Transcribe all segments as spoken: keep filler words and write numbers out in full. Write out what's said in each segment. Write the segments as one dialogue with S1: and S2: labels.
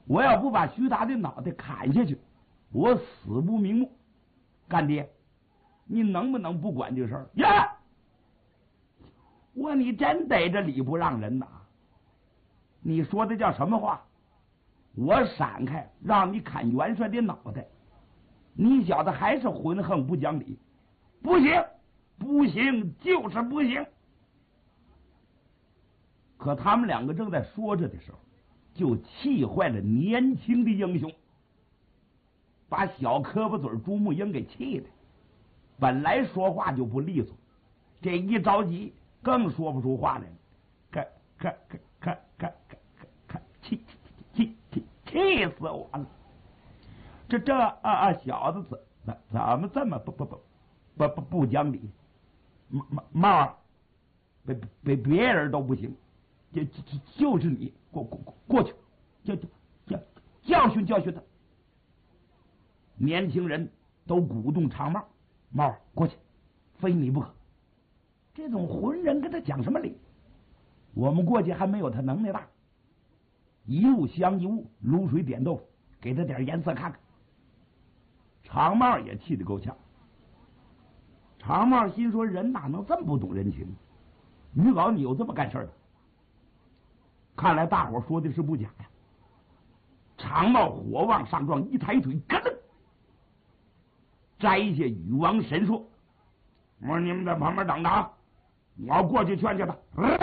S1: 我要不把徐达的脑袋砍下去，我死不瞑目。干爹，你能不能不管这事儿呀？我你真逮着理不让人呐！你说的叫什么话？我闪开，让你砍元帅的脑袋，你小子还是浑横不讲理，不行，不行，就是不行。可他们两个正在说着的时候，就气坏了年轻的英雄，把小磕巴嘴朱木英给气的，本来说话就不利索，这一着急更说不出话来了，可可可可可可可气气气气死我了！这这啊啊小子怎怎怎么这么不不不不不不讲理？帽帽，别别别人都不行。就就就是你过过过过去，教教教训教训他。年轻人都鼓动长帽，帽过去，非你不可。这种浑人跟他讲什么理？我们过去还没有他能耐大。一物降一物，卤水点豆腐，给他点颜色看看。长帽也气得够呛。长帽心说：人哪能这么不懂人情？于老，你有这么干事的？看来大伙说的是不假呀！长帽火往上撞，一抬腿，咯噔摘下禹王神说：“我说你们在旁边等着啊，我要过去劝劝他。呃”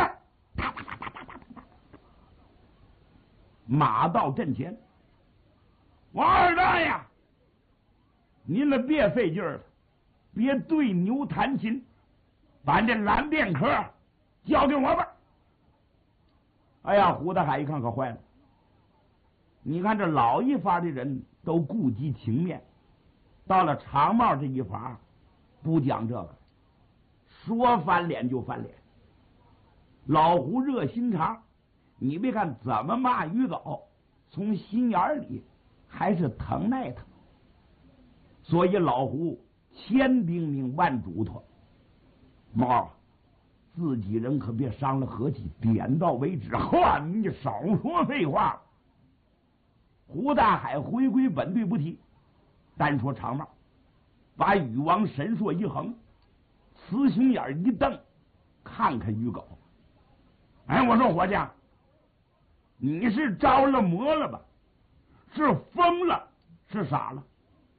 S1: 马到阵前，王二大爷，您了别费劲了，别对牛弹琴，把这蓝便壳交给我吧。哎呀，胡大海一看可坏了！你看这老一发的人都顾及情面，到了长帽这一发不讲这个，说翻脸就翻脸。老胡热心肠，你别看怎么骂于老，从心眼里还是疼爱他。所以老胡千叮咛万嘱托，猫自己人可别伤了和气，点到为止。话你少说废话。胡大海回归本队不提，单说长帽，把禹王神硕一横，雌雄眼一瞪，看看于狗。哎，我说伙计，你是着了魔了吧？是疯了？是傻了？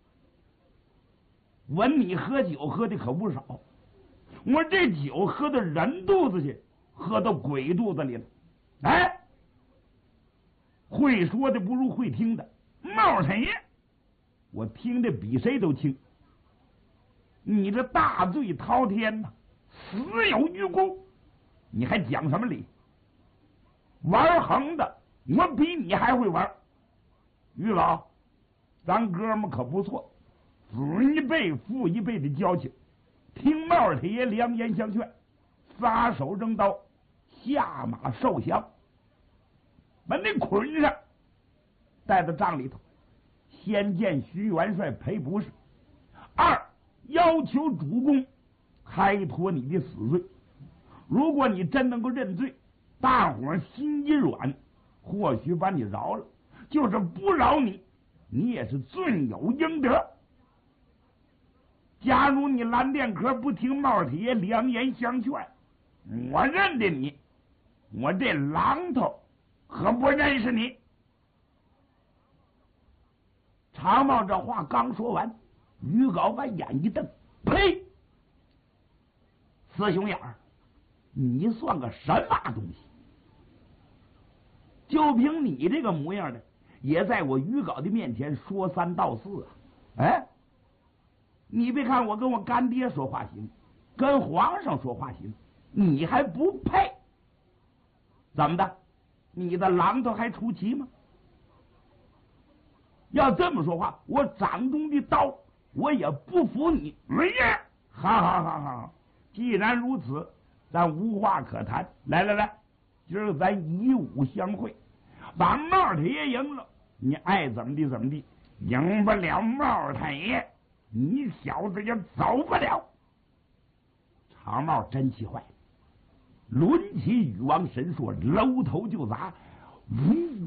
S1: 闻你喝酒喝的可不少。我这酒喝到人肚子去，喝到鬼肚子里了。哎，会说的不如会听的，帽太爷，我听得比谁都清。你这大罪滔天呐，死有余辜，你还讲什么理？玩横的，我比你还会玩。于老，咱哥们可不错，子一辈父一辈的交情。听帽太爷良言相劝，撒手扔刀，下马受降，把那捆上，带到帐里头，先见徐元帅赔不是。二，要求主公开脱你的死罪。如果你真能够认罪，大伙心一软，或许把你饶了；就是不饶你，你也是罪有应得。假如你蓝电壳不听帽太爷良言相劝，我认得你，我这榔头可不认识你。长帽这话刚说完，于镐把眼一瞪，呸！死熊眼儿，你算个什么东西？就凭你这个模样的，也在我于镐的面前说三道四啊！哎，你别看我跟我干爹说话行，跟皇上说话行，你还不配？怎么的？你的榔头还出奇吗？要这么说话，我掌中的刀我也不服你。哎呀，好好好好，既然如此，咱无话可谈。来来来，今儿咱以武相会，把帽太爷赢了，你爱怎么地怎么地。赢不了帽太爷，你小子也走不了。长帽真气坏了，抡起禹王神硕，搂头就砸。呜